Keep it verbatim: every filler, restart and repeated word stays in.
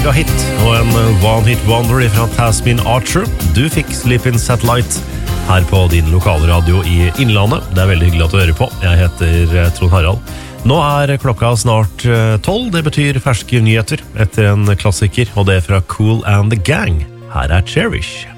Bra hit, og en one hit wonder fra Tasmin Archer. Du fikk Sleeping Satellite her på din lokalradio i Innlandet. Det er veldig hyggelig at du hører på. Jeg heter Trond Harald. Nå er klokka snart tolv. Det betyr ferske nyheter etter en klassiker, og det er fra Kool and the Gang. Her er Cherish.